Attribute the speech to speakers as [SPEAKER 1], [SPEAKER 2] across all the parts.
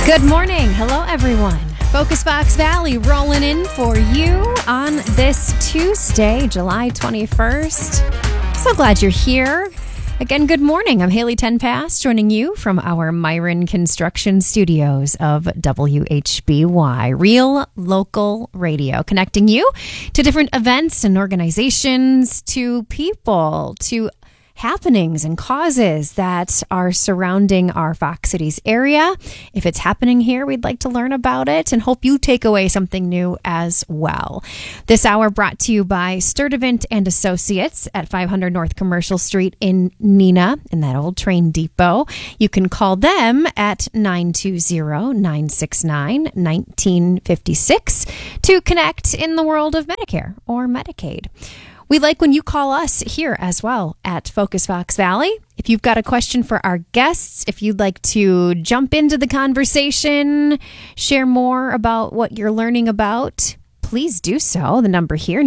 [SPEAKER 1] Good morning. Hello, everyone. Focus Fox Valley rolling in for you on this Tuesday, July 21st. So glad you're here. Again, good morning. I'm Haley Tenpass, joining you from our Myron Construction Studios of WHBY, Real Local Radio, connecting you to different events and organizations, to people, to happenings and causes that are surrounding our Fox Cities area. If it's happening here, we'd like to learn about it and hope you take away something new as well. This hour brought to you by Sturdivant and Associates at 500 North Commercial Street in Neenah, in that old train depot. You can call them at 920-969-1956 to connect in the world of Medicare or Medicaid. We like when you call us here as well at Focus Fox Valley. If you've got a question for our guests, if you'd like to jump into the conversation, share more about what you're learning about, please do so. The number here,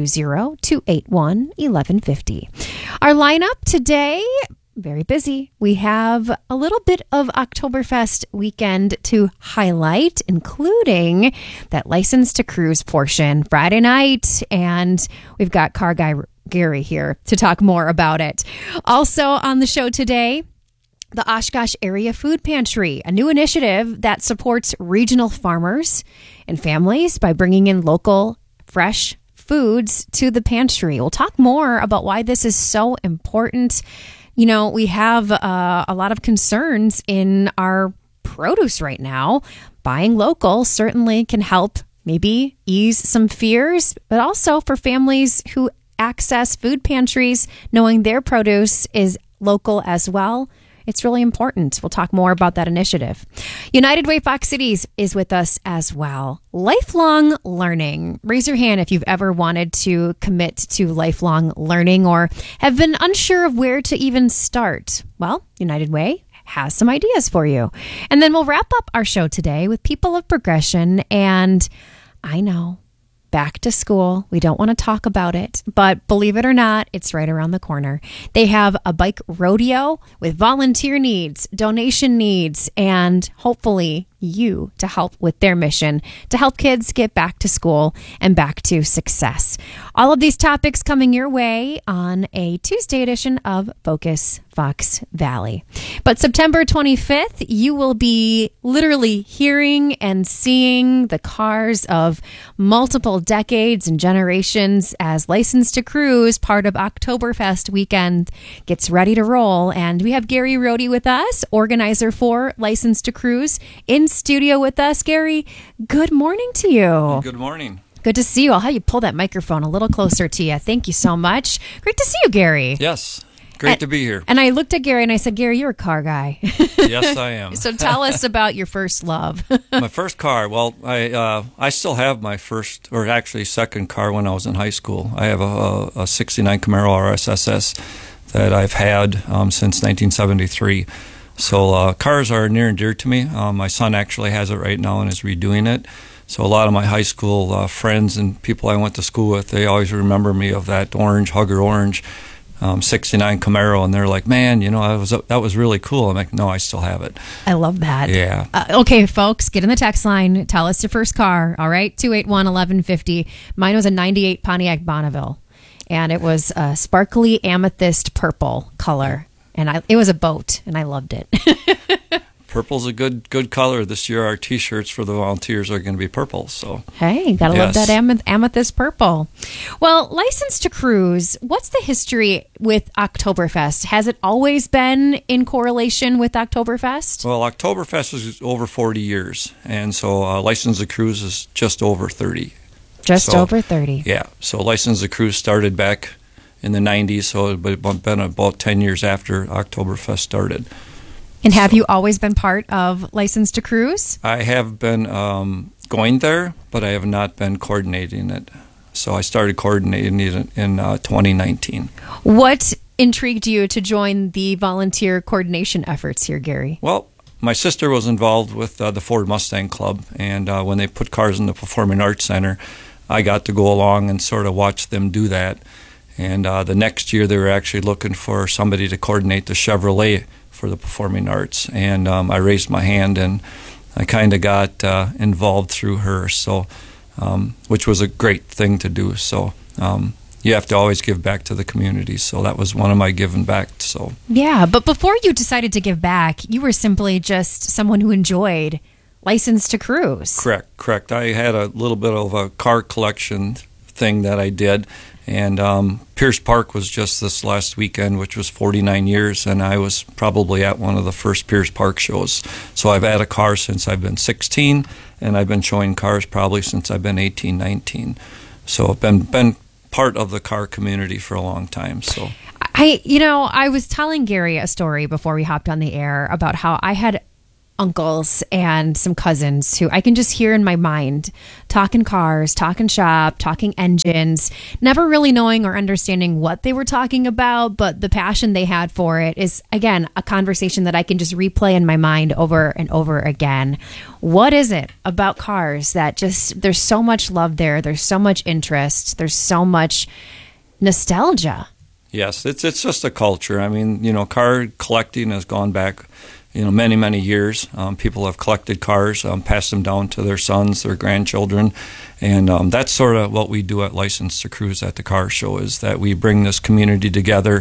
[SPEAKER 1] 920-281-1150. Our lineup today, very busy. We have a little bit of Oktoberfest weekend to highlight, including that License to Cruise portion Friday night. And we've got car guy Gary here to talk more about it. Also on the show today, the Oshkosh Area Food Pantry, a new initiative that supports regional farmers and families by bringing in local, fresh foods to the pantry. We'll talk more about why this is so important. You know, we have a lot of concerns in our produce right now. Buying local certainly can help maybe ease some fears, but also for families who access food pantries, knowing their produce is local as well. It's really important. We'll talk more about that initiative. United Way Fox Cities is with us as well. Lifelong learning. Raise your hand if you've ever wanted to commit to lifelong learning or have been unsure of where to even start. Well, United Way has some ideas for you. And then we'll wrap up our show today with People of Progression. And I know, back to school. We don't want to talk about it, but believe it or not, it's right around the corner. They have a bike rodeo with volunteer needs, donation needs, and hopefully you to help with their mission to help kids get back to school and back to success. All of these topics coming your way on a Tuesday edition of Focus Fox Valley. But September 25th, you will be literally hearing and seeing the cars of multiple decades and generations as License to Cruise, part of Oktoberfest weekend, gets ready to roll. And we have Gary Rohde with us, organizer for License to Cruise, in studio with us. Gary, good morning to you.
[SPEAKER 2] Good morning.
[SPEAKER 1] Good to see you. I'll have you pull that microphone a little closer to you. Thank you so much. Great to see you, Gary.
[SPEAKER 2] Yes. Great to be here.
[SPEAKER 1] And I looked at Gary and I said, Gary, you're a car guy.
[SPEAKER 2] Yes, I am.
[SPEAKER 1] So tell us about your first love.
[SPEAKER 2] My first car. Well, I still have my first, or actually second car when I was in high school. I have a 69 Camaro RSSS that I've had since 1973. So cars are near and dear to me. My son actually has it right now and is redoing it. So a lot of my high school friends and people I went to school with, they always remember me of that orange, Hugger orange 69 Camaro, and they're like, man, you know, that was really cool. I'm like, no, I still have it.
[SPEAKER 1] I love that.
[SPEAKER 2] Yeah.
[SPEAKER 1] Okay, folks, get in the text line. Tell us your first car. All right, 281-1150. Mine was a 98 Pontiac Bonneville, and it was a sparkly amethyst purple color. And it was a boat, and I loved it.
[SPEAKER 2] Purple's a good color. This year, our T-shirts for the volunteers are going to be purple. So
[SPEAKER 1] hey, gotta love that amethyst purple. Well, License to Cruise. What's the history with Oktoberfest? Has it always been in correlation with Oktoberfest?
[SPEAKER 2] Well, Oktoberfest is over 40 years, and so License to Cruise is just over 30.
[SPEAKER 1] Just over 30.
[SPEAKER 2] Yeah. So License to Cruise started back in the 90s, so it's been about 10 years after Oktoberfest started.
[SPEAKER 1] And have you always been part of License to Cruise?
[SPEAKER 2] I have been going there, but I have not been coordinating it. So I started coordinating it in 2019.
[SPEAKER 1] What intrigued you to join the volunteer coordination efforts here, Gary?
[SPEAKER 2] Well, my sister was involved with the Ford Mustang Club, and when they put cars in the Performing Arts Center, I got to go along and sort of watch them do that. And the next year, they were actually looking for somebody to coordinate the Chevrolet for the Performing Arts. And I raised my hand, and I kind of got involved through her, so which was a great thing to do. So you have to always give back to the community. So that was one of my giving back. So
[SPEAKER 1] yeah, but before you decided to give back, you were simply just someone who enjoyed License to Cruise.
[SPEAKER 2] Correct. I had a little bit of a car collection thing that I did, and Pierce Park was just this last weekend, which was 49 years, and I was probably at one of the first Pierce Park shows. So I've had a car since I've been 16, and I've been showing cars probably since I've been 18, 19. So I've been part of the car community for a long time. So
[SPEAKER 1] I was telling Gary a story before we hopped on the air about how I had uncles and some cousins who I can just hear in my mind talking cars, talking shop, talking engines, never really knowing or understanding what they were talking about, but the passion they had for it is, again, a conversation that I can just replay in my mind over and over again. What is it about cars that just, there's so much love there, there's so much interest, there's so much nostalgia?
[SPEAKER 2] Yes, it's just a culture. I mean, car collecting has gone back many, many years. People have collected cars, passed them down to their sons, their grandchildren, and that's sort of what we do at License to Cruise at the car show, is that we bring this community together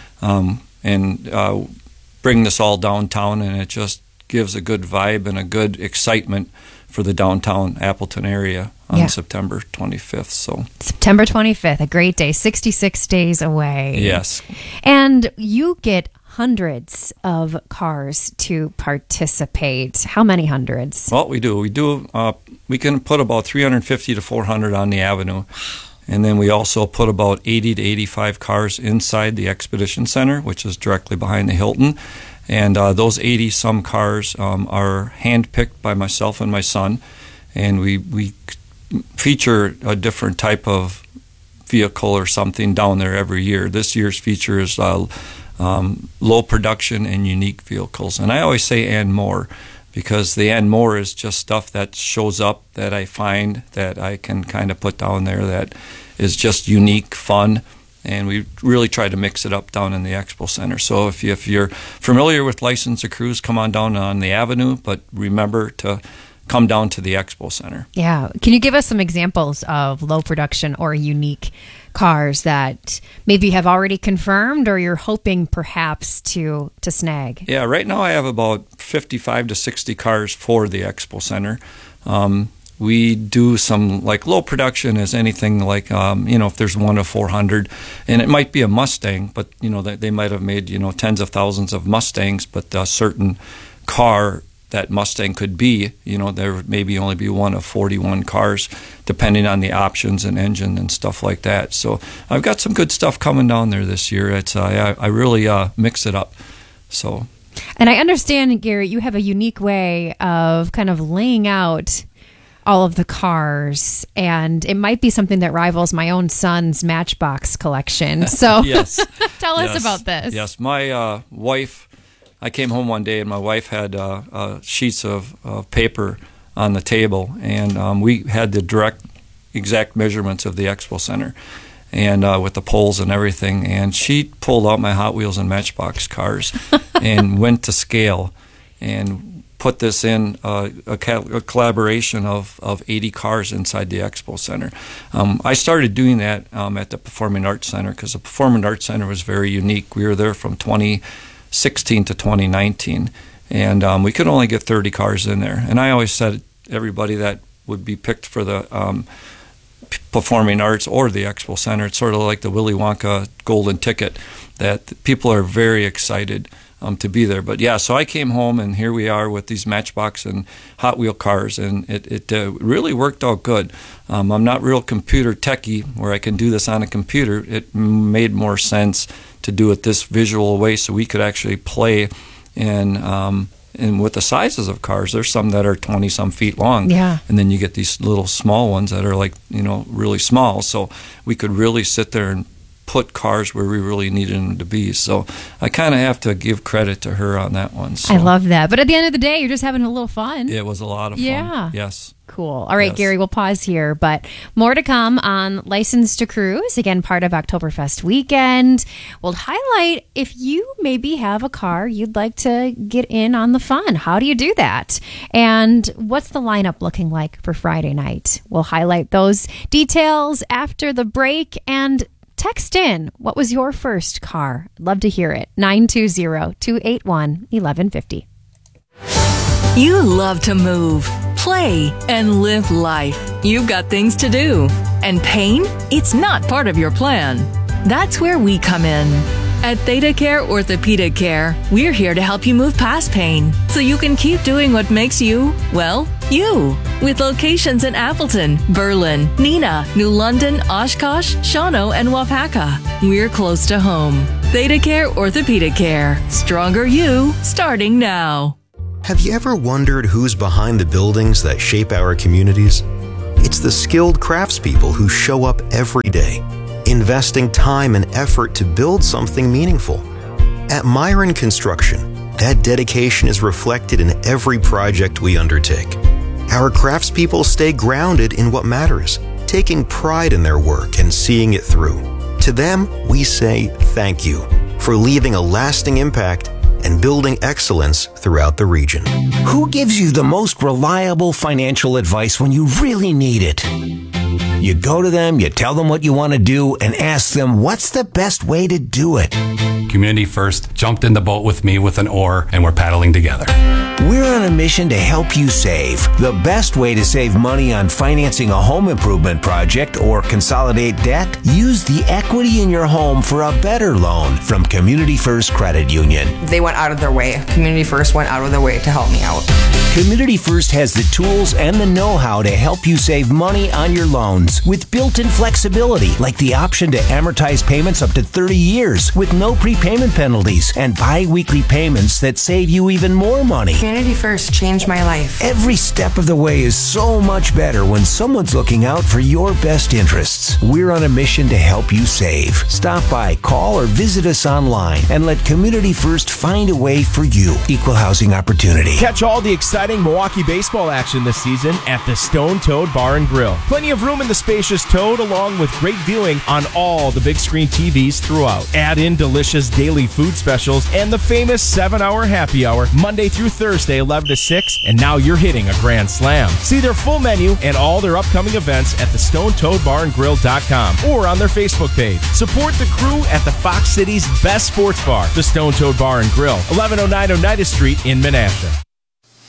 [SPEAKER 2] and bring this all downtown, and it just gives a good vibe and a good excitement for the downtown Appleton area on September 25th. So
[SPEAKER 1] September 25th, a great day, 66 days away.
[SPEAKER 2] Yes.
[SPEAKER 1] And you get hundreds of cars to participate. How many hundreds?
[SPEAKER 2] Well, we do. We can put about 350 to 400 on the avenue. And then we also put about 80 to 85 cars inside the Expedition Center, which is directly behind the Hilton. And those 80-some cars are hand-picked by myself and my son. And we feature a different type of vehicle or something down there every year. This year's feature is low production and unique vehicles. And I always say and more, because the and more is just stuff that shows up that I find that I can kind of put down there that is just unique, fun, and we really try to mix it up down in the Expo Center. So if you're familiar with License to Cruise, come on down on the avenue, but remember to come down to the Expo Center.
[SPEAKER 1] Yeah. Can you give us some examples of low production or unique cars that maybe have already confirmed or you're hoping perhaps to snag?
[SPEAKER 2] Yeah, right now I have about 55 to 60 cars for the Expo Center. We do some, like, low production is anything like, if there's 1 of 400, and it might be a Mustang, but, they might have made, tens of thousands of Mustangs, but a certain car that Mustang could be, there would maybe only be 1 of 41 cars, depending on the options and engine and stuff like that. So I've got some good stuff coming down there this year. It's I really mix it up. So,
[SPEAKER 1] and I understand, Gary, you have a unique way of kind of laying out all of the cars, and it might be something that rivals my own son's Matchbox collection. So
[SPEAKER 2] yes.
[SPEAKER 1] Tell us about this.
[SPEAKER 2] Yes, my wife, I came home one day and my wife had sheets of paper on the table, and we had the exact measurements of the Expo Center, and with the poles and everything, and she pulled out my Hot Wheels and Matchbox cars and went to scale and put this in a collaboration of 80 cars inside the Expo Center. I started doing that at the Performing Arts Center because the Performing Arts Center was very unique. We were there from 2016 to 2019, and we could only get 30 cars in there. And I always said everybody that would be picked for the Performing Arts or the Expo Center, it's sort of like the Willy Wonka golden ticket, that people are very excited to be there. But yeah, so I came home and here we are with these Matchbox and Hot Wheel cars, and it really worked out good. I'm not real computer techie where I can do this on a computer. It made more sense to do it this visual way so we could actually play and with the sizes of cars. There's some that are 20-some feet long,
[SPEAKER 1] yeah,
[SPEAKER 2] and then you get these little small ones that are like, really small. So we could really sit there and put cars where we really needed them to be. So I kind of have to give credit to her on that one. So
[SPEAKER 1] I love that. But at the end of the day, you're just having a little fun.
[SPEAKER 2] it was a lot of fun.
[SPEAKER 1] Yeah.
[SPEAKER 2] Yes.
[SPEAKER 1] Cool. All right,
[SPEAKER 2] Yes.
[SPEAKER 1] Gary, we'll pause here, but more to come on License to Cruise, again, part of Oktoberfest weekend. We'll highlight if you maybe have a car you'd like to get in on the fun. How do you do that? And what's the lineup looking like for Friday night? We'll highlight those details after the break, and text in. What was your first car? I'd love to hear it. 920-281-1150.
[SPEAKER 3] You love to move, play, and live life. You've got things to do. And pain? It's not part of your plan. That's where we come in. At Theta Care Orthopedic Care, we're here to help you move past pain so you can keep doing what makes you, well, you. With locations in Appleton, Berlin, Neenah, New London, Oshkosh, Shawano, and Wapaka. We're close to home. Theta Care Orthopedic Care. Stronger you, starting now.
[SPEAKER 4] Have you ever wondered who's behind the buildings that shape our communities? It's the skilled craftspeople who show up every day, investing time and effort to build something meaningful. At Myron Construction, that dedication is reflected in every project we undertake. Our craftspeople stay grounded in what matters, taking pride in their work and seeing it through. To them, we say thank you for leaving a lasting impact and building excellence throughout the region.
[SPEAKER 5] Who gives you the most reliable financial advice when you really need it? You go to them, you tell them what you want to do, and ask them what's the best way to do it.
[SPEAKER 6] Community First jumped in the boat with me with an oar, and we're paddling together.
[SPEAKER 5] We're on a mission to help you save. The best way to save money on financing a home improvement project or consolidate debt? Use the equity in your home for a better loan from Community First Credit Union.
[SPEAKER 7] They went out of their way. Community First went out of their way to help me out.
[SPEAKER 5] Community First has the tools and the know-how to help you save money on your loans with built-in flexibility, like the option to amortize payments up to 30 years with no prepayment penalties and bi-weekly payments that save you even more money.
[SPEAKER 7] Community First changed my life.
[SPEAKER 5] Every step of the way is so much better when someone's looking out for your best interests. We're on a mission to help you save. Stop by, call, or visit us online and let Community First find a way for you. Equal housing opportunity.
[SPEAKER 8] Catch all the exciting Milwaukee baseball action this season at the Stone Toad Bar and Grill. Plenty of room in the spacious Toad, along with great viewing on all the big screen TVs throughout. Add in delicious daily food specials and the famous 7-hour happy hour Monday through Thursday, 11 to 6, and now you're hitting a grand slam. See their full menu and all their upcoming events at thestonetoadbarandgrill.com or on their Facebook page. Support the crew at the Fox City's best sports bar, the Stone Toad Bar and Grill, 1109 Oneida Street in Menasha.